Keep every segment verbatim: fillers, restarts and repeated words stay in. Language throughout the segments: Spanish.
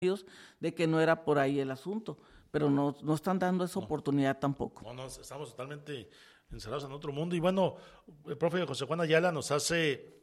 de que no era por ahí el asunto, pero no, no están dando esa No. oportunidad tampoco. No, no, estamos totalmente encerrados en otro mundo. Y bueno, el profe José Juan Ayala nos hace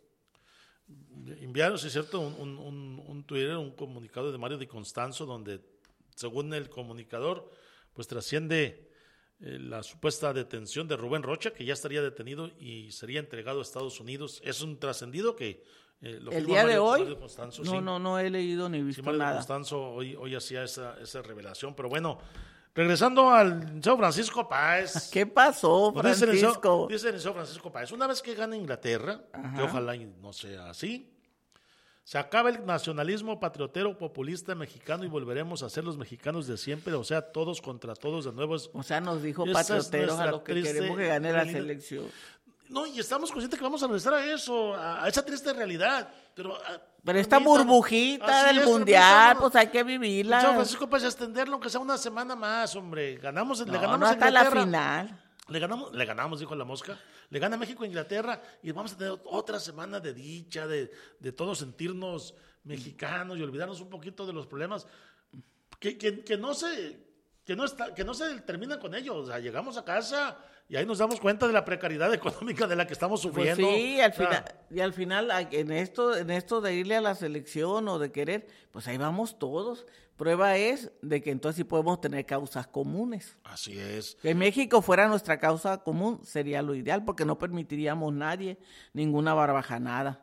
enviar, si es cierto, un, un, un, un Twitter, un comunicado de Mario Di Constanzo, donde, según el comunicador, pues trasciende eh, la supuesta detención de Rubén Rocha, que ya estaría detenido y sería entregado a Estados Unidos. Es un trascendido que eh, lo el firma día Mario, de hoy, Mario Constanzo, no, sí. no, no he leído ni visto Sí, Mario nada. Constanzo hoy, hoy hacía esa, esa revelación, pero bueno, regresando al Liceo Francisco Páez. ¿Qué pasó, Nos dice el Liceo- Francisco? Dice el Liceo Francisco Páez, una vez que gane Inglaterra, Ajá. que ojalá y no sea así, se acaba el nacionalismo patriotero populista mexicano y volveremos a ser los mexicanos de siempre, o sea, todos contra todos de nuevo. Es- O sea, nos dijo Esa es patrioteros a nuestra los que triste queremos que gane la realidad. selección. No, y estamos conscientes que vamos a regresar a eso, a, a esa triste realidad. Pero, a- Pero esta permítanos- burbujita Así del es, mundial, permítanos. pues hay que Chao, vivirla. Francisco, pues extenderlo aunque sea una semana más, hombre. Ganamos, le No, ganamos no a hasta la Inglaterra. final. Le ganamos, le ganamos, dijo la mosca. Le gana México a Inglaterra y vamos a tener otra semana de dicha, de, de todos sentirnos mexicanos y olvidarnos un poquito de los problemas que, que, que no se que no está, que no se terminan con ellos. O sea, llegamos a casa y ahí nos damos cuenta de la precariedad económica de la que estamos Pues sufriendo. sí, al O sea, final, y al final a- en esto, en esto de irle a la selección o de querer, pues ahí vamos todos. Prueba es de que entonces sí podemos tener causas comunes. así es. Que México fuera nuestra causa común sería lo ideal, porque no permitiríamos nadie ninguna barbajanada.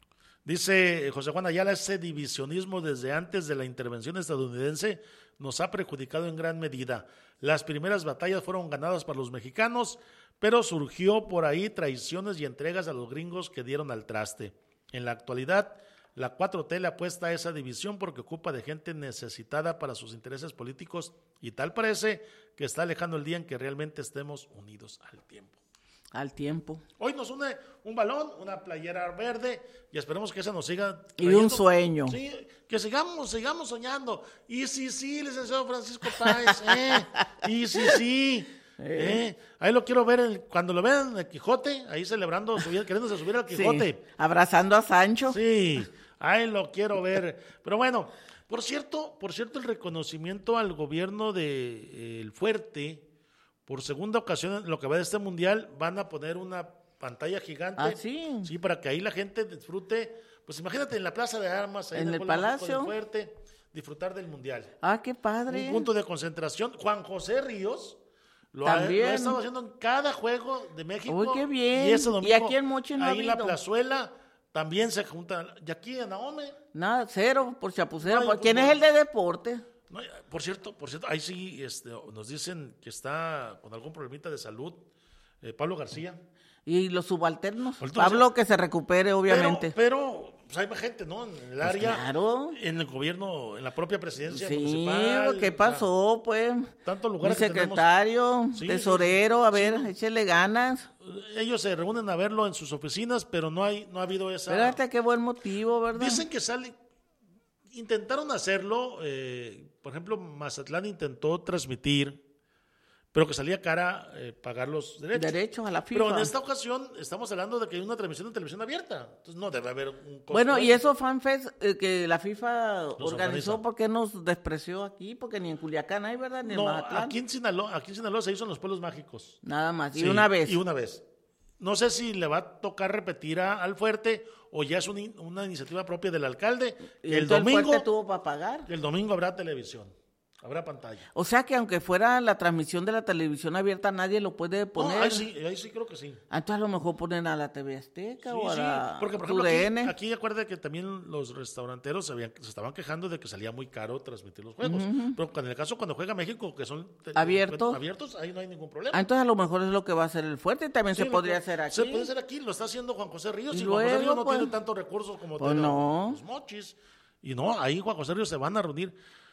Dice José Juan Ayala, ese divisionismo desde antes de la intervención estadounidense nos ha perjudicado en gran medida. Las primeras batallas fueron ganadas por los mexicanos, pero surgió por ahí traiciones y entregas a los gringos que dieron al traste. En la actualidad, la cuatro T le apuesta a esa división porque ocupa de gente necesitada para sus intereses políticos y tal parece que está alejando el día en que realmente estemos unidos al tiempo. Al tiempo. Hoy nos une un balón, una playera verde y esperemos que esa nos siga Y trayendo- un sueño. Sí, que sigamos, sigamos soñando. Y sí, sí, licenciado Francisco Páez, eh. Y sí, sí. Eh. Ahí lo quiero ver en- cuando lo vean en el Quijote, ahí celebrando, subir, queriéndose subir al Quijote. Sí, abrazando a Sancho. Sí, ahí lo quiero ver. Pero bueno, por cierto, por cierto, el reconocimiento al gobierno de eh, El Fuerte, por segunda ocasión en lo que va de este mundial, van a poner una pantalla gigante. Ah, sí. Sí, para que ahí la gente disfrute. Pues imagínate en la Plaza de Armas, ahí En el Pueblo Mágico Palacio. del Fuerte, disfrutar del mundial. Ah, qué padre. Un punto de concentración. Juan José Ríos lo ha, También. lo ha estado haciendo en cada juego de México. Uy, qué bien. Y ese Y domingo, aquí en Moche no ha ahí en la habido. plazuela, también se juntan. Y aquí en Ahome. Nada, cero por chapucero. No hay ¿Quién fútbol. es el de deporte? No, por cierto, por cierto, ahí sí este, nos dicen que está con algún problemita de salud eh, Pablo García. Y los subalternos. Ahorita Pablo que se recupere, obviamente. Pero, pero pues hay más gente, ¿no? En el Pues área, claro. en el gobierno, en la propia presidencia Sí, municipal. ¿qué o sea, pasó, pues? tantos Mi lugares que secretario, Sí, tesorero, a sí, ver, no. échele ganas. ellos se reúnen a verlo en sus oficinas, pero no hay, no ha habido esa. Espérate, qué buen motivo, ¿verdad? Dicen que sale, intentaron hacerlo, eh, por ejemplo, Mazatlán intentó transmitir, pero que salía cara eh, pagar los derechos. Derechos a la FIFA. Pero en esta ocasión estamos hablando de que hay una transmisión de televisión abierta, entonces no debe haber un costo. Bueno, y esos fanfests eh, que la FIFA Los organizó, organiza. ¿por qué nos despreció aquí? Porque ni en Culiacán hay, ¿verdad? Ni en No, Mazatlán. aquí en Sinaloa, aquí en Sinaloa se hizo en los pueblos mágicos. Nada más, y Sí, una vez. Y una vez. No sé si le va a tocar repetir a, al Fuerte o ya es una, in- una iniciativa propia del alcalde. Y el entonces domingo, Fuerte tuvo para pagar. el domingo habrá televisión, habrá pantalla. O sea que aunque fuera la transmisión de la televisión abierta, nadie lo puede No, poner. ahí sí, ahí sí creo que sí. Ah, entonces a lo mejor ponen a la T V Azteca Sí, o a sí, la porque por ejemplo U D N. aquí, aquí acuérdate que también los restauranteros se, habían- se estaban quejando de que salía muy caro transmitir los juegos. Pero en el caso cuando juega México, que son te- Abiertos. abiertos, ahí no hay ningún problema. Ah, entonces a lo mejor es lo que va a hacer el Fuerte y también Sí, se lo podría puede- hacer aquí. Se puede hacer aquí, lo está haciendo Juan José Ríos. Y Y, Juan José luego, Ríos no pues, tiene tantos recursos como pues tienen no. los mochis. Y no, ahí Juan José Ríos se van a reunir.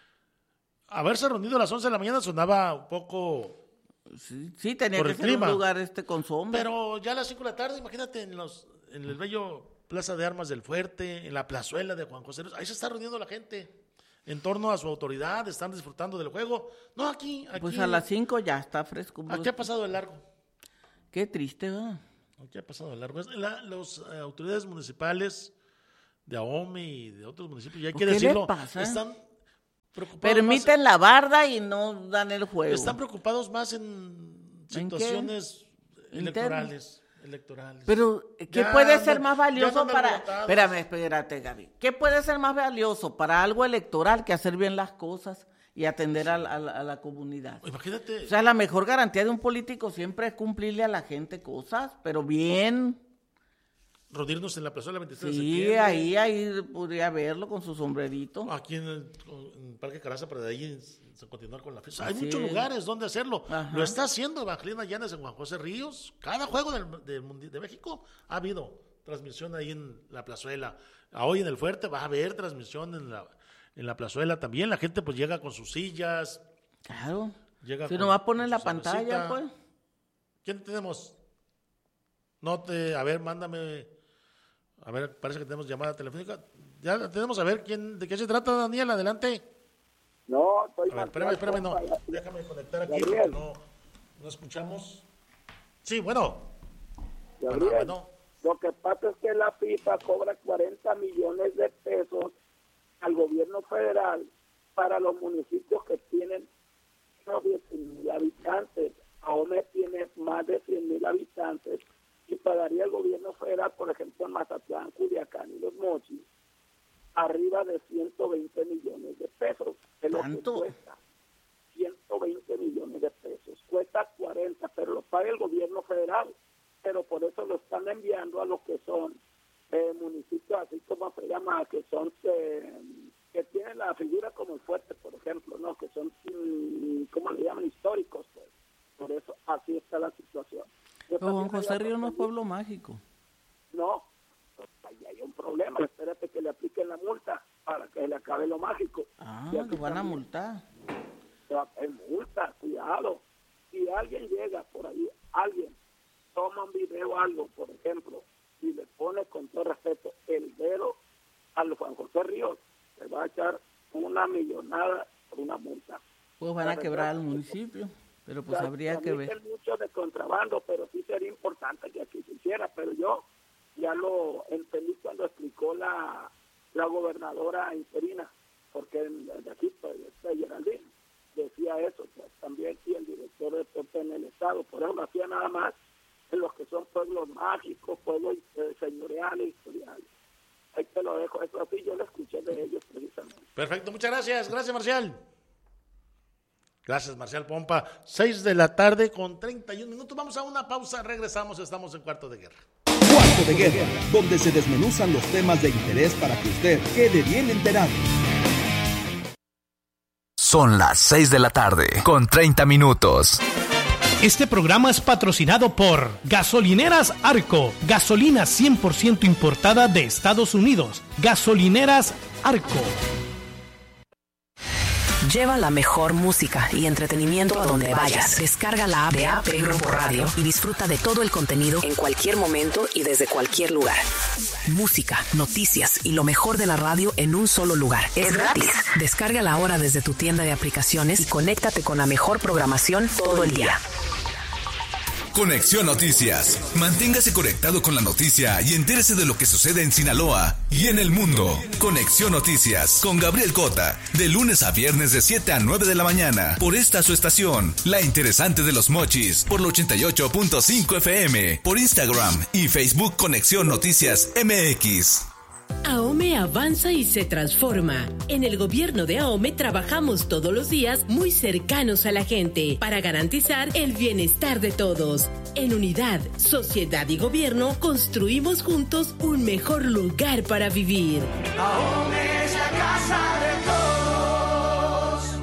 Haberse reunido a las once de la mañana sonaba un poco. Sí, sí, tenía Por que el ser clima. un lugar este con sombra. Pero ya a las cinco de la tarde, imagínate en los en el bello Plaza de Armas del Fuerte, en la plazuela de Juan José Ríos, ahí se está reuniendo la gente en torno a su autoridad, están disfrutando del juego. No, aquí, aquí, Pues a las cinco ya está fresco. aquí ha pasado de largo. Qué triste, ¿verdad? Aquí ha pasado de largo. Es la- Las autoridades municipales de Ahome y de otros municipios, y hay ¿Por que qué le decirlo, pasa? están Permiten más, la barda y no dan el juego. Están preocupados más en situaciones ¿En electorales. Electorales. Pero, ¿qué ya puede ser no, más valioso no para...? Espérame, espérate, Gaby. ¿Qué puede ser más valioso para algo electoral que hacer bien las cosas y atender sí. a, a, a la comunidad? Imagínate. O sea, la mejor garantía de un político siempre es cumplirle a la gente cosas, pero bien. Reunirnos en la plazuela veintitrés sí, de septiembre. ahí, ahí podría verlo con su sombrerito. Aquí en el, en el Parque Caraza, para de ahí se continuar con la fiesta. Hay muchos lugares donde hacerlo. Ajá. Lo está haciendo Evangelina Llanes en Juan José Ríos. Cada juego del, del, de México ha habido transmisión ahí en la plazuela. Hoy en el Fuerte va a haber transmisión en la, en la plazuela también. La gente pues llega con sus sillas. Claro. Llega si no va a poner la pantalla, pues. ¿Quién tenemos? No te, a ver, mándame. A ver, parece que tenemos llamada telefónica. Ya tenemos a ver quién, de qué se trata, Daniel, adelante. No, estoy a ver, espérame, espérame, no. Déjame conectar aquí porque no, no escuchamos. Sí, bueno. Gabriel, bueno, bueno. Lo que pasa es que la FIFA cobra cuarenta millones de pesos al gobierno federal para los municipios que tienen diez mil habitantes. AOME tiene más de cien mil habitantes y pagaría el gobierno federal, por ejemplo, en Mazatlán, Culiacán y Los Mochis, arriba de ciento veinte millones de pesos. Es lo que cuesta. ciento veinte millones de pesos. Cuesta cuarenta, pero lo paga el gobierno federal. Pero por eso lo están enviando a los que son eh, municipios, así como se llama, que son eh, que tienen la figura como el Fuerte, por ejemplo, no, que son, ¿cómo le llaman? Históricos, pues. Por eso así está la situación. Pero Juan José Ríos no es pueblo mágico. No, ahí hay un problema. Espérate que le apliquen la multa para que le acabe lo mágico. Ah, lo van a multar. Es multa, cuidado. Si alguien llega por ahí, alguien toma un video o algo, por ejemplo, y le pone con todo respeto el dedo al Juan José Ríos, se va a echar una millonada por una multa. Pues van a quebrar al municipio. Pero pues o sea, habría que ver. Hay mucho de contrabando, pero sí sería importante que aquí se hiciera. Pero yo ya lo entendí cuando explicó la, la gobernadora interina, porque de aquí, pues, de Geraldine, decía eso, pues también sí el director de deporte en el estado. Por eso lo hacía nada más en los que son pueblos mágicos, pueblos eh, señoriales, historiales. Ahí te lo dejo, eso así yo lo escuché de ellos precisamente. Perfecto, muchas gracias, gracias Marcial. Gracias, Marcial Pompa. Seis de la tarde con treinta y un minutos. Vamos a una pausa, regresamos, estamos en Cuarto de Guerra. Cuarto de Guerra, donde se desmenuzan los temas de interés para que usted quede bien enterado. Son las seis de la tarde con treinta minutos. Este programa es patrocinado por Gasolineras Arco, gasolina cien por ciento importada de Estados Unidos. Gasolineras Arco. Lleva la mejor música y entretenimiento a donde vayas. Descarga la app de A P Grupo Radio y disfruta de todo el contenido en cualquier momento y desde cualquier lugar. Música, noticias y lo mejor de la radio en un solo lugar. Es gratis. Descárgala ahora desde tu tienda de aplicaciones y conéctate con la mejor programación todo el día. Conexión Noticias. Manténgase conectado con la noticia y entérese de lo que sucede en Sinaloa y en el mundo. Conexión Noticias con Gabriel Cota. De lunes a viernes de siete a nueve de la mañana. Por esta su estación, La Interesante de los Mochis. Por la ochenta y ocho punto cinco F M. Por Instagram y Facebook Conexión Noticias M X. AOME avanza y se transforma. En el gobierno de AOME trabajamos todos los días muy cercanos a la gente para garantizar el bienestar de todos. En unidad, sociedad y gobierno construimos juntos un mejor lugar para vivir. AOME es la casa de todos.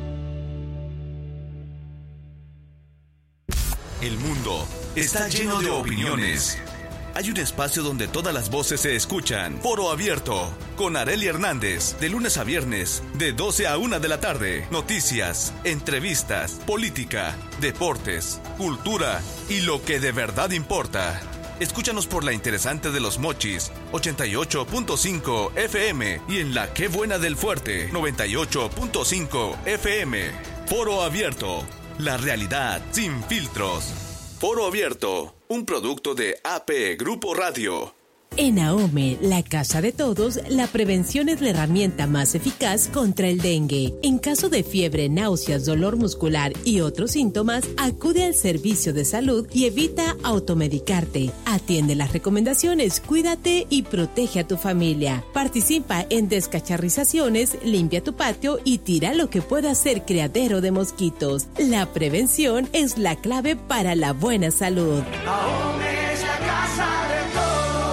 El mundo está lleno de opiniones. Hay un espacio donde todas las voces se escuchan. Foro Abierto, con Arely Hernández, de lunes a viernes, de doce a una de la tarde. Noticias, entrevistas, política, deportes, cultura y lo que de verdad importa. Escúchanos por La Interesante de los Mochis, ochenta y ocho punto cinco F M y en La Qué Buena del Fuerte, noventa y ocho punto cinco F M. Foro Abierto, la realidad sin filtros. Foro Abierto, un producto de A P Grupo Radio. En AOME, la casa de todos, la prevención es la herramienta más eficaz contra el dengue. En caso de fiebre, náuseas, dolor muscular y otros síntomas, acude al servicio de salud y evita automedicarte. Atiende las recomendaciones, cuídate y protege a tu familia. Participa en descacharrizaciones, limpia tu patio y tira lo que pueda ser criadero de mosquitos. La prevención es la clave para la buena salud. AOME es la casa de todos.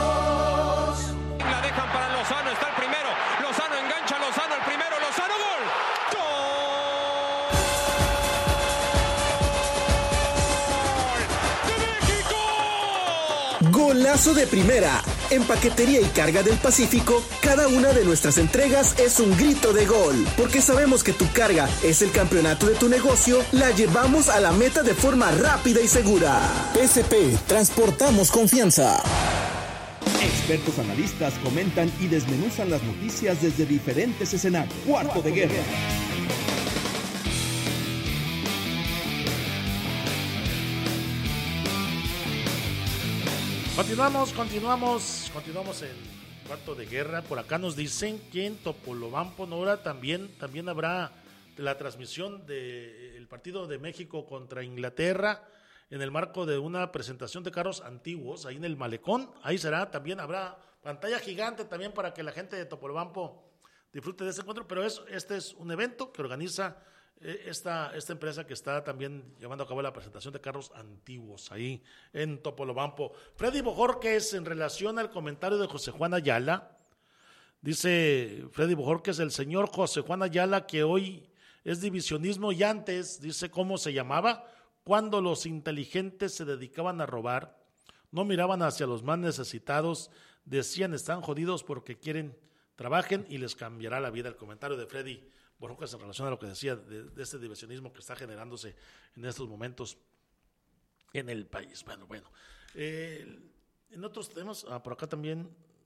Golazo de primera. En Paquetería y Carga del Pacífico, cada una de nuestras entregas es un grito de gol. Porque sabemos que tu carga es el campeonato de tu negocio, la llevamos a la meta de forma rápida y segura. P S P, transportamos confianza. Expertos analistas comentan y desmenuzan las noticias desde diferentes escenarios. Cuarto, Cuarto de guerra. De guerra. Continuamos, continuamos, continuamos en Cuarto de Guerra. Por acá nos dicen que en Topolobampo, Nora, también, también habrá la transmisión del partido de México contra Inglaterra en el marco de una presentación de carros antiguos ahí en el Malecón. Ahí será, también habrá pantalla gigante también para que la gente de Topolobampo disfrute de ese encuentro. Pero es, este es un evento que organiza Esta, esta empresa que está también llevando a cabo la presentación de carros antiguos ahí en Topolobampo. Freddy Bojorquez, en relación al comentario de José Juan Ayala, dice Freddy Bojorquez, el señor José Juan Ayala, que hoy es divisionismo y antes, dice cómo se llamaba, cuando los inteligentes se dedicaban a robar, no miraban hacia los más necesitados, decían están jodidos porque quieren, trabajen y les cambiará la vida. El comentario de Freddy Bojorquez en relación a lo que decía de, de este divisionismo que está generándose en estos momentos en el país. Bueno, bueno. Eh, en otros temas, ah, por acá también,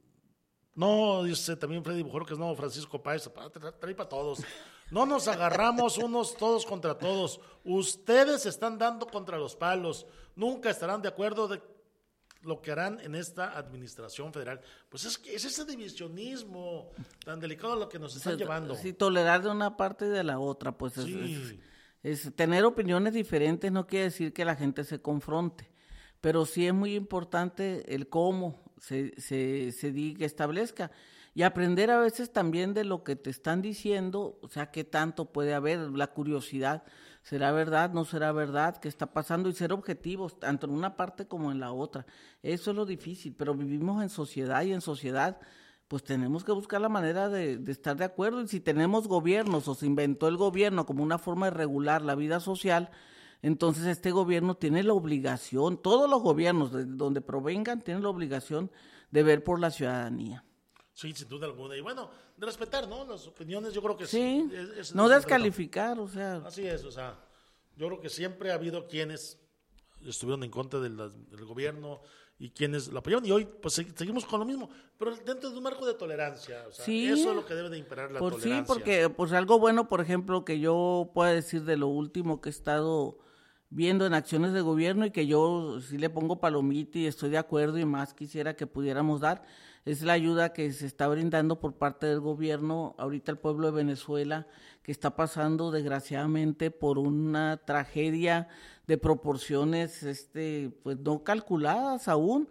no, dice también Freddy Bojorquez, no, Francisco Páez, trae para todos. No nos agarramos unos todos contra todos. Ustedes se están dando contra los palos. Nunca estarán de acuerdo de lo que harán en esta administración federal. Pues es que es ese divisionismo tan delicado a lo que nos están sí, llevando. Sí, tolerar de una parte y de la otra, pues sí. es, es, es tener opiniones diferentes no quiere decir que la gente se confronte, pero sí es muy importante el cómo se, se, se diga, establezca, y aprender a veces también de lo que te están diciendo, o sea, qué tanto puede haber, la curiosidad, ¿será verdad, no será verdad? ¿Qué está pasando? Y ser objetivos, tanto en una parte como en la otra. Eso es lo difícil, pero vivimos en sociedad y en sociedad pues tenemos que buscar la manera de, de estar de acuerdo. Y si tenemos gobiernos o se inventó el gobierno como una forma de regular la vida social, entonces este gobierno tiene la obligación, todos los gobiernos de donde provengan tienen la obligación de ver por la ciudadanía. Sí, sin duda alguna. Y bueno, de respetar, ¿no? Las opiniones, yo creo que sí. sí. Es, es, no es descalificar, o sea. Así es, o sea, yo creo que siempre ha habido quienes estuvieron en contra del, del gobierno y quienes lo apoyaron, y hoy pues seguimos con lo mismo, pero dentro de un marco de tolerancia, o sea, sí, eso es lo que debe de imperar la por tolerancia. Sí, porque pues algo bueno, por ejemplo, que yo pueda decir de lo último que he estado viendo en acciones de gobierno y que yo sí le pongo palomita y estoy de acuerdo y más quisiera que pudiéramos dar, es la ayuda que se está brindando por parte del gobierno ahorita al pueblo de Venezuela, que está pasando desgraciadamente por una tragedia de proporciones este pues no calculadas aún.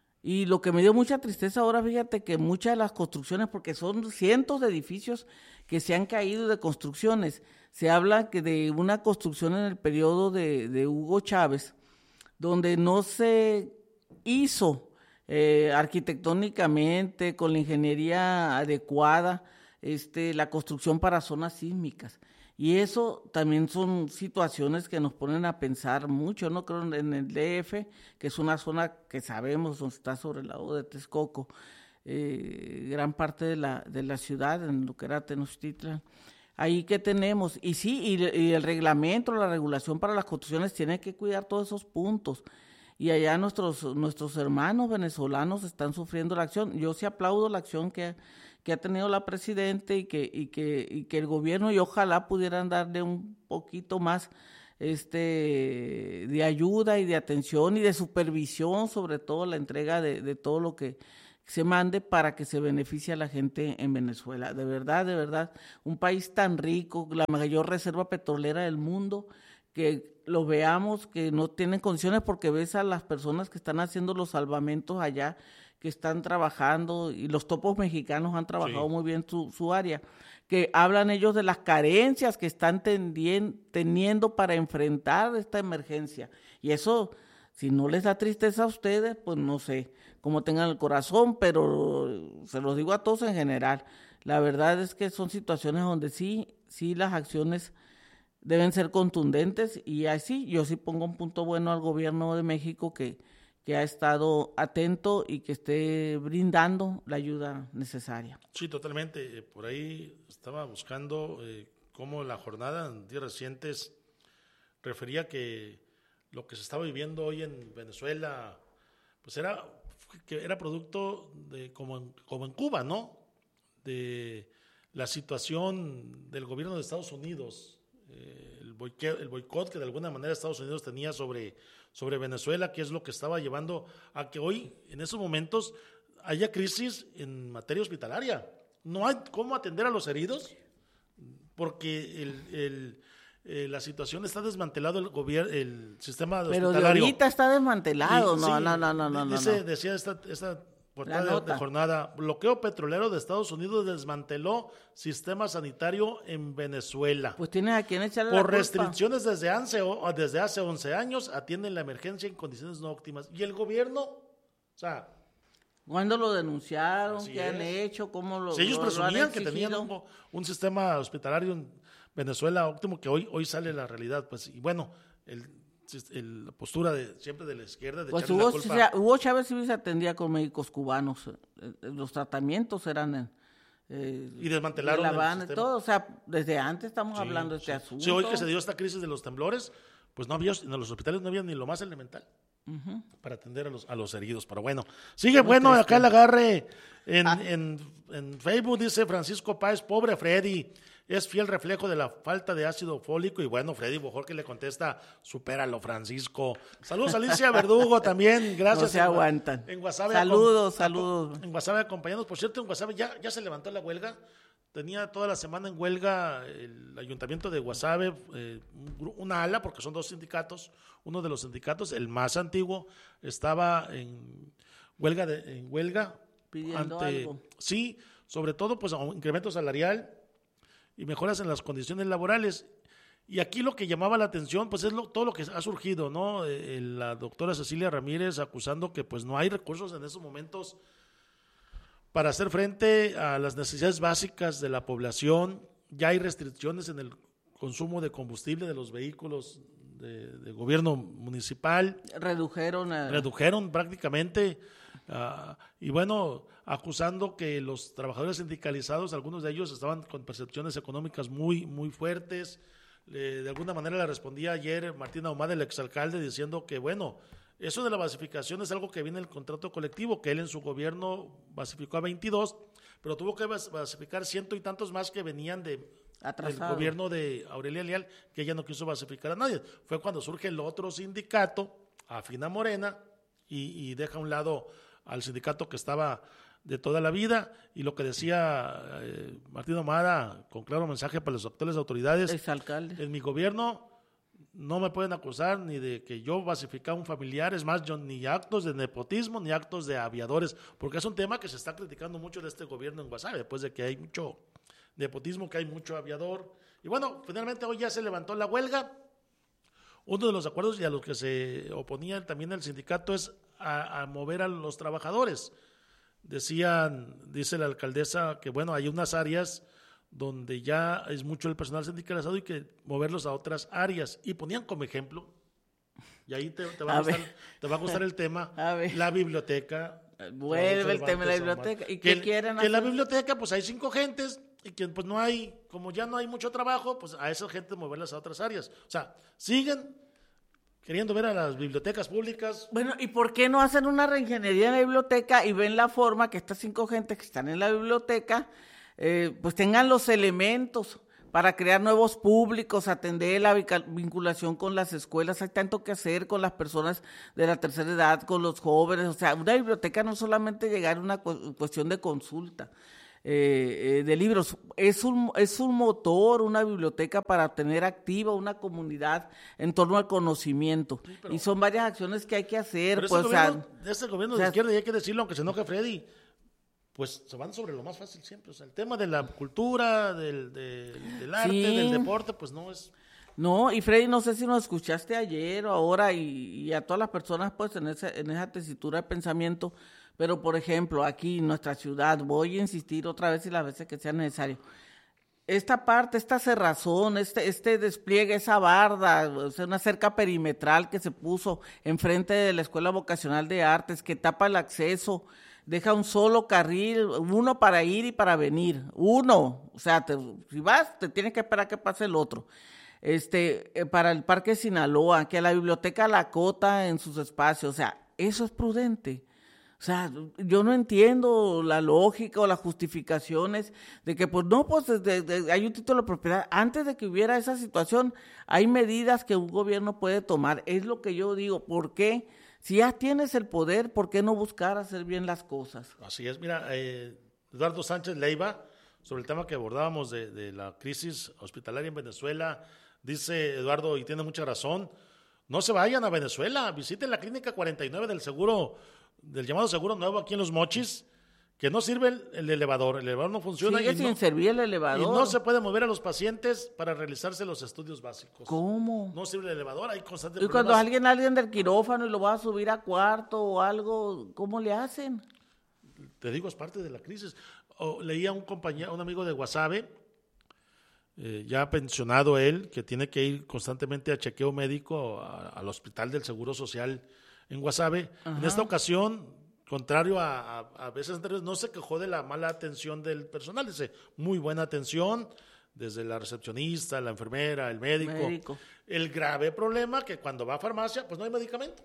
Y lo que me dio mucha tristeza ahora, fíjate que muchas de las construcciones, porque son cientos de edificios que se han caído de construcciones, se habla que de una construcción en el periodo de, de Hugo Chávez, donde no se hizo eh, arquitectónicamente, con la ingeniería adecuada, este, la construcción para zonas sísmicas. Y eso también son situaciones que nos ponen a pensar mucho, ¿no? Creo en el D F, que es una zona que sabemos donde está sobre el lado de Texcoco, eh, gran parte de la, de la ciudad, en lo que era Tenochtitlan. Ahí que tenemos, y sí, y, y el reglamento, la regulación para las construcciones tiene que cuidar todos esos puntos. Y allá nuestros nuestros hermanos venezolanos están sufriendo la acción. Yo sí aplaudo la acción que que ha tenido la presidenta y que y que y que el gobierno, y ojalá pudieran darle un poquito más este de ayuda y de atención y de supervisión, sobre todo la entrega de, de todo lo que se mande para que se beneficie a la gente en Venezuela. De verdad, de verdad, un país tan rico, la mayor reserva petrolera del mundo, que lo veamos, que no tienen condiciones, porque ves a las personas que están haciendo los salvamentos allá, que están trabajando, y los topos mexicanos han trabajado sí. muy bien su, su área, que hablan ellos de las carencias que están tendien, teniendo para enfrentar esta emergencia. Y eso, si no les da tristeza a ustedes, pues no sé cómo tengan el corazón, pero se los digo a todos en general. La verdad es que son situaciones donde sí, sí las acciones deben ser contundentes, y así yo sí pongo un punto bueno al gobierno de México que, que ha estado atento y que esté brindando la ayuda necesaria. Sí, totalmente. Por ahí estaba buscando eh, cómo la jornada en días recientes refería que lo que se estaba viviendo hoy en Venezuela, pues era que era producto de como en, como en Cuba, ¿no? De la situación del gobierno de Estados Unidos, eh, el boicot, el boicot que de alguna manera Estados Unidos tenía sobre, sobre Venezuela, que es lo que estaba llevando a que hoy, en esos momentos, haya crisis en materia hospitalaria. No hay cómo atender a los heridos, porque el... el Eh, la situación está desmantelado el gobierno, el sistema Pero hospitalario. Pero de ahorita está desmantelado, y, no, sí, no, no, no, no, dice, no. Decía esta, esta portada de, de jornada, bloqueo petrolero de Estados Unidos desmanteló sistema sanitario en Venezuela. Pues tiene a quien echarle Por la culpa. restricciones desde hace, desde hace once años, atienden la emergencia en condiciones no óptimas. Y el gobierno, o sea... ¿Cuándo lo denunciaron? ¿Qué es. han hecho? ¿Cómo lo Si ellos lo, presumían lo que tenían un, un sistema hospitalario en Venezuela óptimo, que hoy hoy sale la realidad, pues, y bueno, el, el, la postura de siempre de la izquierda de pues echarle Hugo, la culpa. O sea, Hugo Chávez sí se atendía con médicos cubanos, eh, los tratamientos eran eh, y desmantelaron de La Habana, el sistema. Todo, o sea, desde antes estamos sí, hablando de sí. este asunto. Sí, hoy que se dio esta crisis de los temblores, pues no había, en los hospitales no había ni lo más elemental uh-huh. para atender a los, a los heridos, pero bueno, sigue Muy bueno triste. Acá el agarre en, ah. en, en Facebook, dice Francisco Páez, pobre Freddy, es fiel reflejo de la falta de ácido fólico. Y bueno, Freddy Bojor que le contesta, supéralo, Francisco. Saludos a Alicia Verdugo también, gracias. No se en, aguantan. En Guasave, saludos, saludos. En Guasave acompañados. Por cierto, en Guasave ya, ya se levantó la huelga. Tenía toda la semana en huelga el ayuntamiento de Guasave, eh, una ala, porque son dos sindicatos. Uno de los sindicatos, el más antiguo, estaba en huelga. De, en huelga Pidiendo ante, algo. Sí, sobre todo pues un incremento salarial y mejoras en las condiciones laborales. Y aquí lo que llamaba la atención, pues es lo, todo lo que ha surgido, ¿no? Eh, la doctora Cecilia Ramírez acusando que pues no hay recursos en esos momentos para hacer frente a las necesidades básicas de la población. Ya hay restricciones en el consumo de combustible de los vehículos de, de gobierno municipal. Redujeron. A... Redujeron prácticamente. Uh, y bueno, acusando que los trabajadores sindicalizados, algunos de ellos estaban con percepciones económicas muy, muy fuertes. Eh, de alguna manera le respondía ayer Martín Ahumada, el exalcalde, diciendo que bueno, eso de la basificación es algo que viene en el contrato colectivo, que él en su gobierno basificó a veintidós, pero tuvo que basificar ciento y tantos más que venían de, del gobierno de Aurelia Leal, que ella no quiso basificar a nadie. Fue cuando surge el otro sindicato, Afina Morena, y, y deja a un lado al sindicato que estaba de toda la vida, y lo que decía eh, Martín Ahumada, con claro mensaje para las actuales autoridades, exalcalde, en mi gobierno no me pueden acusar ni de que yo basificaba a un familiar, es más, yo ni actos de nepotismo, ni actos de aviadores, porque es un tema que se está criticando mucho de este gobierno en Guasave, después de que hay mucho nepotismo, que hay mucho aviador, y bueno, finalmente hoy ya se levantó la huelga. Uno de los acuerdos y a los que se oponía también el sindicato es a, a mover a los trabajadores. Decían, dice la alcaldesa, que bueno, hay unas áreas donde ya es mucho el personal sindicalizado y que moverlos a otras áreas. Y ponían como ejemplo, y ahí te, te, va, a a gustar, te va a gustar el tema, la biblioteca. Vuelve el tema de la biblioteca. ¿Y qué que, quieren que hacer? En la biblioteca pues hay cinco gentes y que pues no hay, como ya no hay mucho trabajo, pues a esa gente moverlas a otras áreas. O sea, siguen queriendo ver a las bibliotecas públicas. Bueno, ¿y por qué no hacen una reingeniería en la biblioteca y ven la forma que estas cinco gentes que están en la biblioteca, eh, pues tengan los elementos para crear nuevos públicos, atender la vinculación con las escuelas. Hay tanto que hacer con las personas de la tercera edad, con los jóvenes. O sea, una biblioteca no solamente llegar a una cu- cuestión de consulta eh, eh, de libros, es un, es un motor, una biblioteca para tener activa una comunidad en torno al conocimiento. Sí, pero, y son varias acciones que hay que hacer. Pero pues, este gobierno, o sea, este gobierno o de sea, izquierda, y hay que decirlo, aunque se enoje Freddy, pues se van sobre lo más fácil siempre. O sea, el tema de la cultura, del, del, del arte, sí. del deporte, pues no es... No, y Freddy, no sé si nos escuchaste ayer o ahora y, y a todas las personas pues en, ese, en esa tesitura de pensamiento, pero por ejemplo aquí en nuestra ciudad, voy a insistir otra vez y las veces que sea necesario, esta parte, esta cerrazón, este, este despliegue, esa barda, o sea, una cerca perimetral que se puso enfrente de la Escuela Vocacional de Artes que tapa el acceso, deja un solo carril, uno para ir y para venir, uno, o sea, te, si vas te tienes que esperar que pase el otro. Este, eh, para el Parque Sinaloa, que la biblioteca la acota en sus espacios, o sea, eso es prudente. O sea, yo no entiendo la lógica o las justificaciones de que, pues no, pues de, de, hay un título de propiedad. Antes de que hubiera esa situación, hay medidas que un gobierno puede tomar. Es lo que yo digo, ¿por qué? Si ya tienes el poder, ¿por qué no buscar hacer bien las cosas? Así es, mira, eh, Eduardo Sánchez Leiva, sobre el tema que abordábamos de, de la crisis hospitalaria en Venezuela, dice Eduardo, y tiene mucha razón, no se vayan a Venezuela, visiten la clínica cuarenta y nueve del seguro, del llamado Seguro Nuevo aquí en Los Mochis, que no sirve el, el elevador, el elevador no funciona. Sigue y sin no, servir el elevador. Y no se puede mover a los pacientes para realizarse los estudios básicos. ¿Cómo? No sirve el elevador, hay constantes Y problemas. cuando alguien, alguien del quirófano y lo va a subir a cuarto o algo, ¿cómo le hacen? Te digo, es parte de la crisis. O, leía un compañero, un amigo de Guasave, eh, ya pensionado él, que tiene que ir constantemente a chequeo médico a, al hospital del Seguro Social en Guasave. Ajá. En esta ocasión, contrario a, a, a veces anteriores, no se quejó de la mala atención del personal, dice, muy buena atención, desde la recepcionista, la enfermera, el médico. médico. El grave problema que cuando va a farmacia, pues no hay medicamento.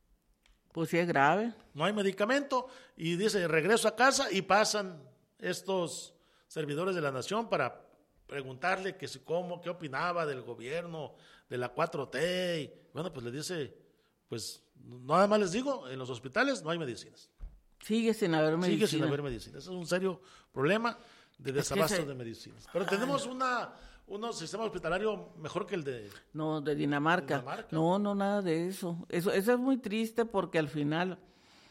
Pues sí es grave. No hay medicamento, y dice, regreso a casa, y pasan estos servidores de la nación para preguntarle que si cómo, qué opinaba del gobierno, de la cuatro T, y bueno, pues le dice, pues nada más les digo, en los hospitales no hay medicinas. Sigue sin haber medicinas. Sigue sin haber medicinas. Es un serio problema de desabasto es que se... de medicinas. Pero tenemos una un sistema hospitalario mejor que el de... No, de Dinamarca. Dinamarca. No, no, nada de eso. Eso, eso es muy triste porque al final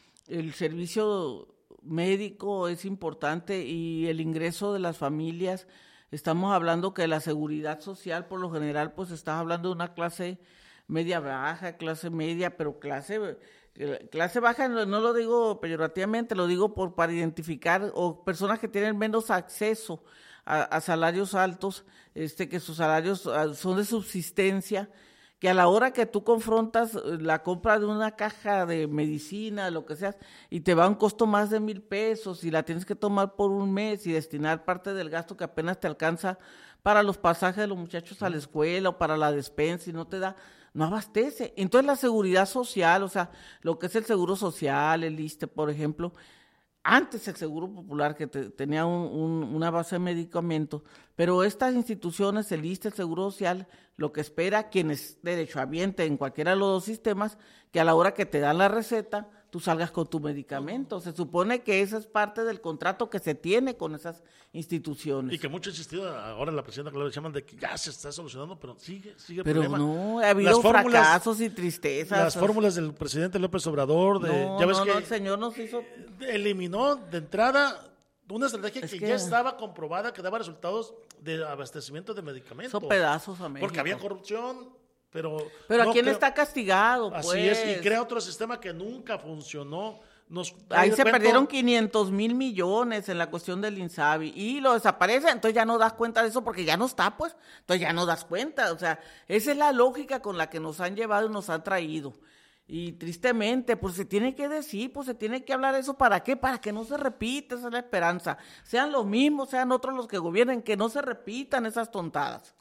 el servicio médico es importante y el ingreso de las familias, estamos hablando que la seguridad social por lo general, pues estás hablando de una clase media baja, clase media, pero clase clase baja, no, no lo digo peyorativamente, lo digo por para identificar o personas que tienen menos acceso a, a salarios altos, este que sus salarios son de subsistencia, que a la hora que tú confrontas la compra de una caja de medicina, lo que sea, y te va a un costo más de mil pesos y la tienes que tomar por un mes y destinar parte del gasto que apenas te alcanza para los pasajes de los muchachos a la escuela o para la despensa y no te da, no abastece. Entonces la seguridad social, o sea, lo que es el seguro social, el ISSSTE, por ejemplo, antes el Seguro Popular que te, tenía un, un, una base de medicamentos, pero estas instituciones, el ISSSTE, el Seguro Social, lo que espera quien es derechohabiente en cualquiera de los dos sistemas, que a la hora que te dan la receta, tú salgas con tu medicamento. Se supone que esa es parte del contrato que se tiene con esas instituciones. Y que mucho ha insistido ahora la presidenta Claudia Sheinbaum de que ya se está solucionando, pero sigue, sigue el pero problema. Pero no, ha habido fracasos y tristezas. Las fórmulas del presidente López Obrador, de, no, ya ves no, que no, el señor nos hizo... eliminó de entrada una estrategia que, que ya estaba comprobada, que daba resultados de abastecimiento de medicamentos. Son pedazos a México. Porque había corrupción. Pero, pero no ¿a quién creo, está castigado? Pues. Así es, y crea otro sistema que nunca funcionó. Nos, ahí se cuento, perdieron quinientos mil millones en la cuestión del INSABI y lo desaparece, entonces ya no das cuenta de eso porque ya no está, pues, entonces ya no das cuenta, o sea, esa es la lógica con la que nos han llevado y nos han traído. Y tristemente, pues se tiene que decir, pues se tiene que hablar eso, ¿para qué? Para que no se repita, esa es la esperanza. Sean los mismos, sean otros los que gobiernen, que no se repitan esas tontadas.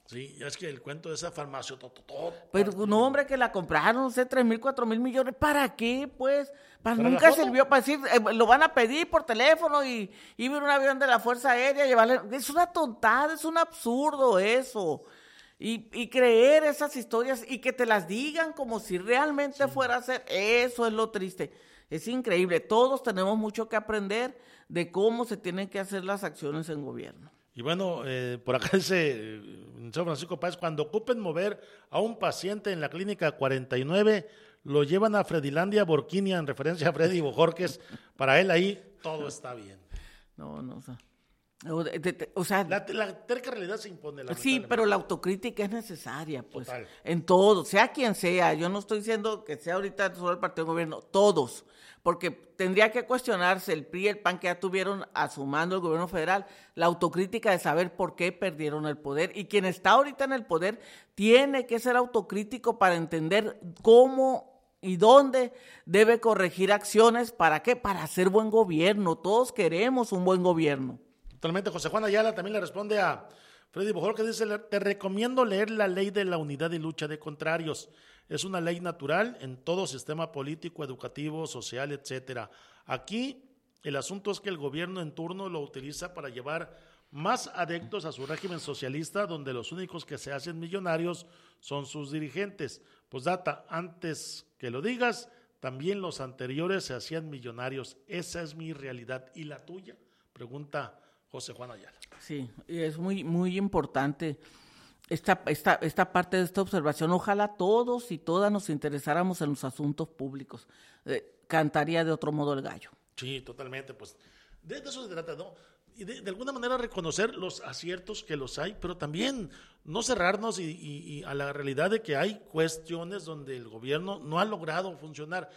Sí, es que el cuento de esa farmacia... To, to, to, Pero un hombre que la compraron, no sé, tres mil, cuatro mil millones, ¿para qué, pues? Para, ¿Para nunca sirvió para decir, eh, lo van a pedir por teléfono y ir un avión de la Fuerza Aérea, llevarle... Es una tontada, es un absurdo eso. Y, y creer esas historias y que te las digan como si realmente sí. fuera a ser, eso es lo triste. Es increíble, todos tenemos mucho que aprender de cómo se tienen que hacer las acciones en gobierno. Y bueno, eh, por acá dice San Francisco Páez, cuando ocupen mover a un paciente en la clínica cuarenta y nueve, lo llevan a Fredilandia Borquinia, en referencia a Freddy Bojorquez. Para él ahí todo está bien. No, no, o sea... O, de, de, o sea, la, la terca realidad se impone. Sí, pero la autocrítica es necesaria, pues, Total. En todo, sea quien sea. Yo no estoy diciendo que sea ahorita solo el partido de gobierno, todos, porque tendría que cuestionarse el P R I y el P A N que ya tuvieron a su mando el gobierno federal, la autocrítica de saber por qué perdieron el poder, y quien está ahorita en el poder tiene que ser autocrítico para entender cómo y dónde debe corregir acciones. ¿Para qué? Para hacer buen gobierno. Todos queremos un buen gobierno. Totalmente. José Juan Ayala también le responde a Freddy Bojor, que dice, te recomiendo leer la ley de la unidad y lucha de contrarios. Es una ley natural en todo sistema político, educativo, social, etcétera. Aquí el asunto es que el gobierno en turno lo utiliza para llevar más adeptos a su régimen socialista, donde los únicos que se hacen millonarios son sus dirigentes. Pues data, antes que lo digas, también los anteriores se hacían millonarios. Esa es mi realidad. ¿Y la tuya? Pregunta José Juan Ayala. Sí, y es muy, muy importante esta, esta, esta parte de esta observación. Ojalá todos y todas nos interesáramos en los asuntos públicos. Eh, cantaría de otro modo el gallo. Sí, totalmente. Pues de, de eso se trata, ¿no? Y de, de alguna manera reconocer los aciertos que los hay, pero también no cerrarnos y, y, y a la realidad de que hay cuestiones donde el gobierno no ha logrado funcionar.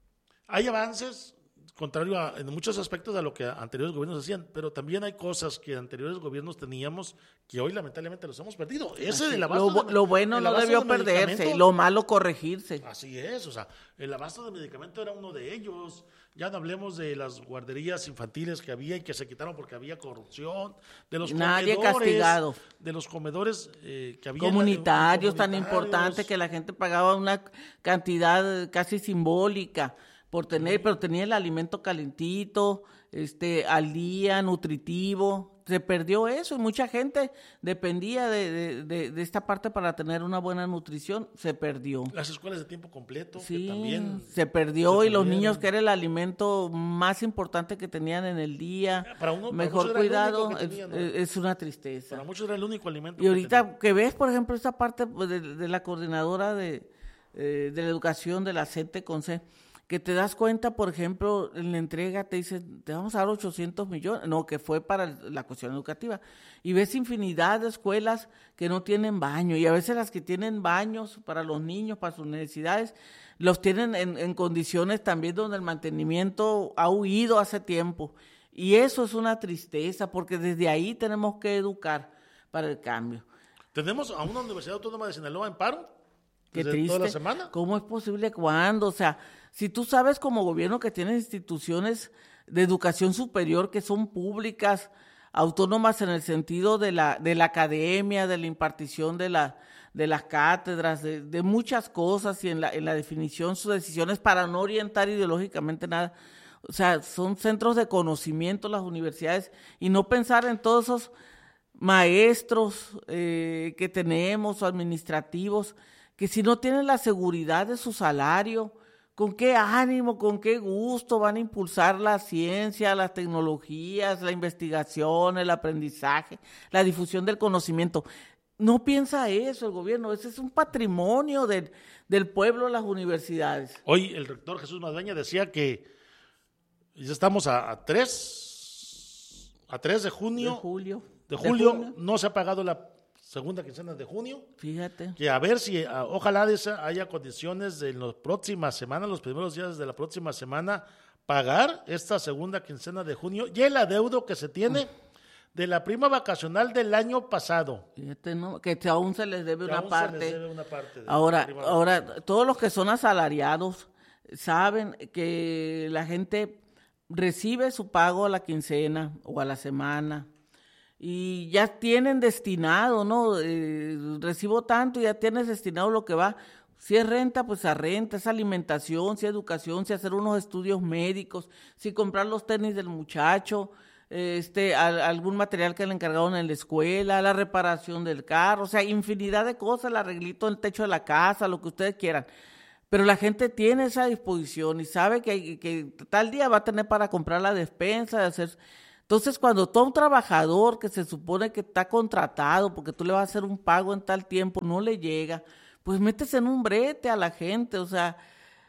Hay avances, contrario a, en muchos aspectos a lo que anteriores gobiernos hacían, pero también hay cosas que anteriores gobiernos teníamos que hoy lamentablemente los hemos perdido. Ese Así, del abasto lo, de, lo bueno no debió de perderse, lo malo corregirse. Así es, o sea, el abasto de medicamento era uno de ellos. Ya no hablemos de las guarderías infantiles que había y que se quitaron porque había corrupción, de los Nadie comedores, castigado. de los comedores eh, que había comunitarios, en, tan importante que la gente pagaba una cantidad casi simbólica por tener, pero tenía el alimento calentito, este, al día, nutritivo. Se perdió eso y mucha gente dependía de, de, de, de esta parte para tener una buena nutrición. Se perdió. Las escuelas de tiempo completo, sí, que también se perdió se y los niños, que era el alimento más importante que tenían en el día, para uno, mejor para cuidado, tenía, es, ¿no? es una tristeza. Para muchos era el único alimento. Y ahorita que, que ves, por ejemplo, esta parte de, de la coordinadora de, eh, de la educación de la C E T con C, que te das cuenta, por ejemplo, en la entrega te dicen, te vamos a dar ochocientos millones, no, que fue para la cuestión educativa, y ves infinidad de escuelas que no tienen baño, y a veces las que tienen baños para los niños, para sus necesidades, los tienen en, en condiciones también donde el mantenimiento ha huido hace tiempo, y eso es una tristeza, porque desde ahí tenemos que educar para el cambio. Tenemos a una Universidad Autónoma de Sinaloa en paro. Qué triste. Toda la semana. ¿Cómo es posible? ¿Cuándo? O sea, si tú sabes como gobierno que tienes instituciones de educación superior que son públicas, autónomas en el sentido de la de la academia, de la impartición de la de las cátedras, de, de muchas cosas, y en la en la definición sus decisiones para no orientar ideológicamente nada. O sea, son centros de conocimiento las universidades, y no pensar en todos esos maestros eh, que tenemos, o administrativos, que si no tienen la seguridad de su salario, ¿con qué ánimo, con qué gusto van a impulsar la ciencia, las tecnologías, la investigación, el aprendizaje, la difusión del conocimiento? No piensa eso el gobierno, ese es un patrimonio del, del pueblo, las universidades. Hoy el rector Jesús Madueña decía que ya estamos a, a tres a tres de junio. De julio. De julio, de junio. No se ha pagado la segunda quincena de junio. Fíjate. Que a ver si, a, ojalá de esa haya condiciones de en las próximas semanas, los primeros días de la próxima semana, pagar esta segunda quincena de junio y el adeudo que se tiene de la prima vacacional del año pasado. Fíjate, ¿no? Que aún se les debe, que una, aún parte. Se les debe una parte. De ahora, la ahora todos los que son asalariados saben que la gente recibe su pago a la quincena o a la semana. y ya tienen destinado, ¿no? Eh, recibo tanto, ya tienes destinado lo que va. Si es renta, pues a renta, es alimentación, si es educación, si hacer unos estudios médicos, si comprar los tenis del muchacho, este, a, algún material que le encargaron en la escuela, la reparación del carro, o sea, infinidad de cosas, el arreglito del techo de la casa, lo que ustedes quieran. Pero la gente tiene esa disposición y sabe que, que tal día va a tener para comprar la despensa, de hacer... Entonces, cuando todo un trabajador que se supone que está contratado porque tú le vas a hacer un pago en tal tiempo, no le llega, pues metes en un brete a la gente, o sea,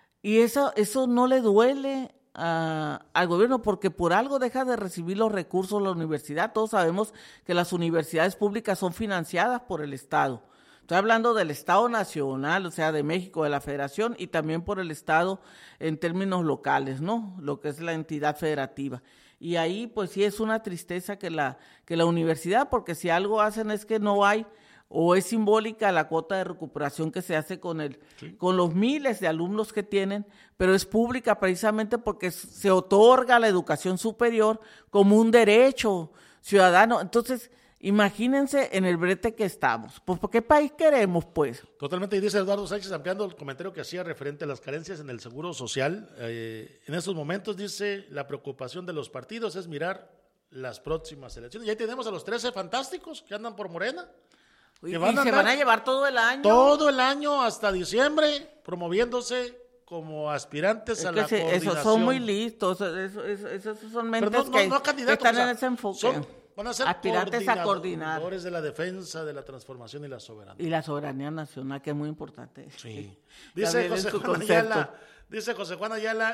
y eso, eso no le duele a, al gobierno porque por algo deja de recibir los recursos de la universidad. Todos sabemos que las universidades públicas son financiadas por el Estado. Estoy hablando del Estado nacional, o sea, de México, de la Federación, y también por el Estado en términos locales, ¿no? Lo que es la entidad federativa. Y ahí, pues sí es una tristeza que la, que la universidad, porque si algo hacen es que no hay, o es simbólica la cuota de recuperación que se hace con el, sí. con los miles de alumnos que tienen, pero es pública precisamente porque se otorga la educación superior como un derecho ciudadano. Entonces, imagínense en el brete que estamos. Pues, ¿por qué país queremos, pues? Totalmente, y dice Eduardo Sánchez, ampliando el comentario que hacía referente a las carencias en el seguro social. Eh, en estos momentos, dice, la preocupación de los partidos es mirar las próximas elecciones. Y ahí tenemos a los trece fantásticos que andan por Morena. Y, van y se van a llevar todo el año. Todo el año hasta diciembre, promoviéndose como aspirantes es a que la se, coordinación. Esos son muy listos, esos, esos, esos son mentes no, no, que, no que están o sea, en ese enfoque. Son, van a ser aspirantes a coordinar. de la defensa, de la transformación y la soberanía. Y la soberanía nacional, que es muy importante. Sí. Dice José Juan Ayala, dice José Juan Ayala,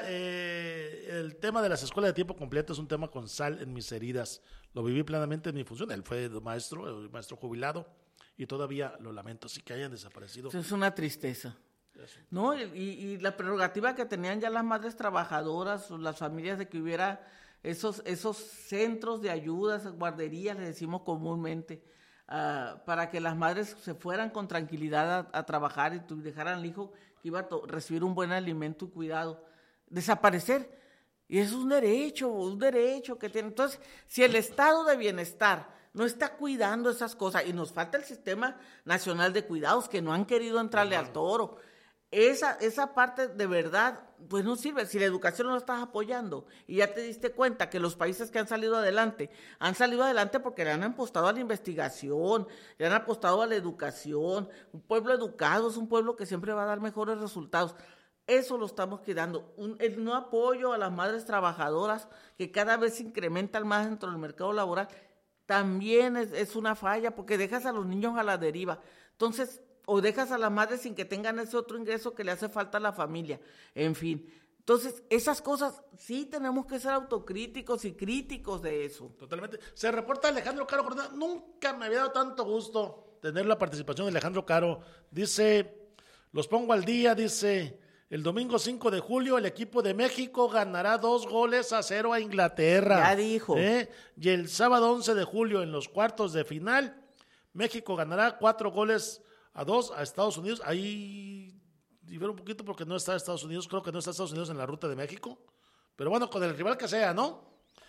eh, el tema de las escuelas de tiempo completo es un tema con sal en mis heridas. Lo viví plenamente en mi función. Él fue maestro, maestro jubilado. Y todavía lo lamento, sí que hayan desaparecido. Eso es una tristeza. Eso. ¿No? Y, y la prerrogativa que tenían ya las madres trabajadoras, las familias, de que hubiera esos, esos centros de ayudas, guarderías, les decimos comúnmente, uh, para que las madres se fueran con tranquilidad a, a trabajar y tu, dejaran al hijo que iba a to- recibir un buen alimento y cuidado. Desaparecer. Y es un derecho, un derecho que tiene. Entonces, si el estado de bienestar no está cuidando esas cosas, y nos falta el Sistema Nacional de Cuidados, que no han querido entrarle al toro, esa, esa parte de verdad, pues no sirve. Si la educación no la estás apoyando, y ya te diste cuenta que los países que han salido adelante, han salido adelante porque le han apostado a la investigación, le han apostado a la educación. Un pueblo educado es un pueblo que siempre va a dar mejores resultados. Eso lo estamos quedando. Un, el no apoyo a las madres trabajadoras, que cada vez se incrementan más dentro del mercado laboral, también es, es una falla, porque dejas a los niños a la deriva. Entonces, o dejas a las madres sin que tengan ese otro ingreso que le hace falta a la familia. En fin. Entonces, esas cosas sí tenemos que ser autocríticos y críticos de eso. Totalmente. Se reporta Alejandro Caro Jordán. Nunca me había dado tanto gusto tener la participación de Alejandro Caro. Dice, los pongo al día, dice... El domingo cinco de julio el equipo de México ganará dos goles a cero a Inglaterra. Ya dijo. ¿Eh? Y el sábado once de julio en los cuartos de final, México ganará cuatro goles a dos a Estados Unidos. Ahí difiere un poquito porque no está Estados Unidos, creo que no está Estados Unidos en la ruta de México. Pero bueno, con el rival que sea, ¿no?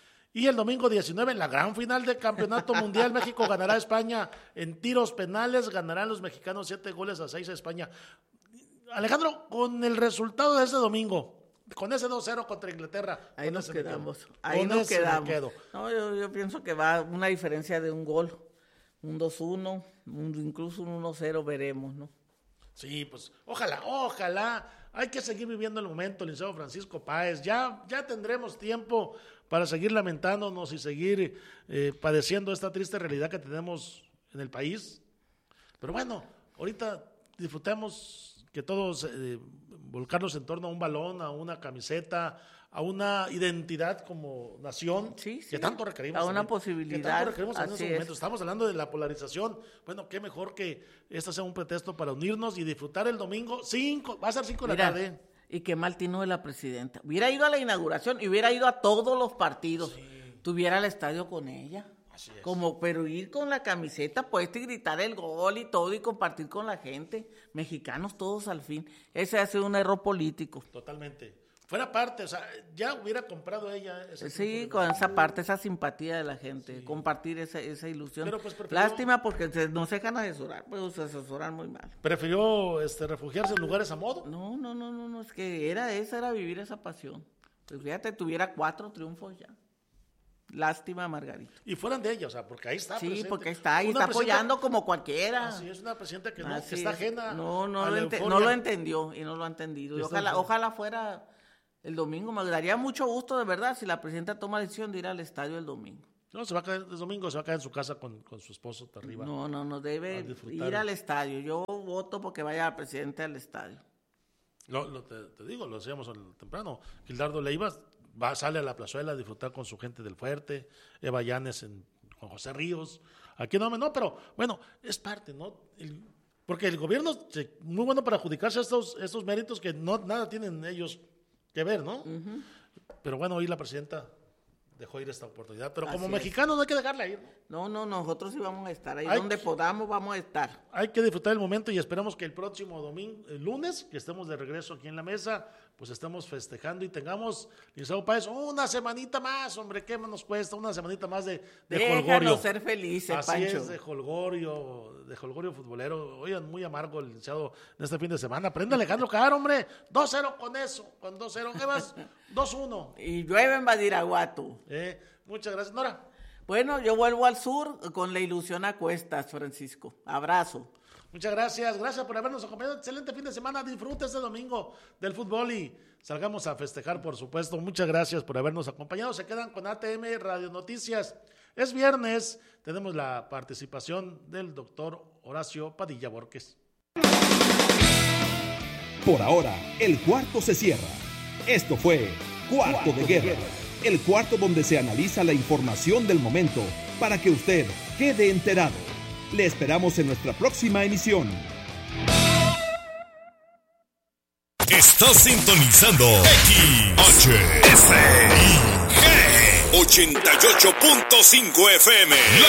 Y el domingo diecinueve en la gran final del Campeonato Mundial, México ganará a España en tiros penales, ganarán los mexicanos siete goles a seis a España. Alejandro, con el resultado de ese domingo, con ese dos cero contra Inglaterra, ahí nos quedamos. Quedo. Ahí con nos quedamos. Quedo. No, yo, yo pienso que va una diferencia de un gol, un dos uno, un, incluso un uno cero, veremos, ¿no? Sí, pues ojalá, ojalá. Hay que seguir viviendo el momento, licenciado Francisco Páez. Ya, ya tendremos tiempo para seguir lamentándonos y seguir eh, padeciendo esta triste realidad que tenemos en el país. Pero bueno, ahorita disfrutemos que todos eh, volcarnos en torno a un balón, a una camiseta, a una identidad como nación, sí, sí, que tanto requerimos. A una también, posibilidad. Que tanto requerimos en estos es. momentos. Estamos hablando de la polarización. Bueno, qué mejor que este sea un pretexto para unirnos y disfrutar el domingo. Cinco, va a ser cinco de la tarde. Y qué mal tino de la presidenta. Hubiera ido a la inauguración y hubiera ido a todos los partidos. Sí. Tuviera el estadio con ella. Así es. Como, pero ir con la camiseta puesta y gritar el gol y todo y compartir con la gente. Mexicanos todos al fin. Ese ha sido un error político. Totalmente. fuera parte, o sea, ya hubiera comprado ella. Ese sí, con esa parte, esa simpatía de la gente, sí. compartir esa, esa ilusión. Pero pues prefirió, lástima porque se, no se dejan asesorar, pues se asesoran muy mal. ¿Prefirió este, refugiarse en lugares a modo? No, no, no, no, no, es que era esa, era vivir esa pasión. Pues fíjate, tuviera cuatro triunfos ya. Lástima, Margarito. Y fueran de ella, o sea, porque ahí está. Sí, presente. porque está ahí, una está apoyando como cualquiera. Así es, una presidenta que, no, Así que está es. ajena. No, no, lo ente- no lo entendió y no lo ha entendido. Y ojalá, ojalá fuera el domingo. Me daría mucho gusto, de verdad, si la presidenta toma la decisión de ir al estadio el domingo. No, se va a quedar el domingo, se va a quedar en su casa con, con su esposo arriba. No, no, no, debe ir al estadio. Yo voto porque vaya la presidenta al estadio. Lo, lo te, te digo, lo decíamos temprano. Gildardo Leiva va, sale a la plazuela a disfrutar con su gente del Fuerte, Eva Llanes en, con José Ríos. Aquí no, no, pero bueno, es parte, ¿no? El, porque el gobierno es muy bueno para adjudicarse estos, estos méritos que no nada tienen ellos que ver, ¿no? Uh-huh. Pero bueno, hoy la presidenta dejó ir esta oportunidad, pero como mexicanos no hay que dejarla ir, ¿no? No, no, nosotros sí vamos a estar ahí hay donde que, podamos, vamos a estar. Hay que disfrutar el momento y esperamos que el próximo domingo, el lunes, que estemos de regreso aquí en la mesa, pues estemos festejando y tengamos, licenciado Páez, una semanita más, hombre, ¿qué nos cuesta? Una semanita más de, de Déjanos jolgorio. ser felices, Así Pancho. es, de jolgorio, de jolgorio futbolero. Oigan, muy amargo el licenciado en este fin de semana. Aprende Alejandro Caar, hombre, dos cero con eso, con dos cero, ¿qué más? dos uno. Y llueve en Badiraguato. Eh, muchas gracias, Nora. Bueno, yo vuelvo al sur con la ilusión a cuestas, Francisco. Abrazo. Muchas gracias, gracias por habernos acompañado. Excelente fin de semana, disfruta este domingo del fútbol y salgamos a festejar, por supuesto. Muchas gracias por habernos acompañado. Se quedan con A T M Radio Noticias. Es viernes, tenemos la participación del doctor Horacio Padilla Borges. Por ahora, el cuarto se cierra. Esto fue Cuarto, cuarto de Guerra, de Guerra, el cuarto donde se analiza la información del momento para que usted quede enterado. Le esperamos en nuestra próxima emisión. Estás sintonizando X H S I G ochenta y ocho punto cinco F M.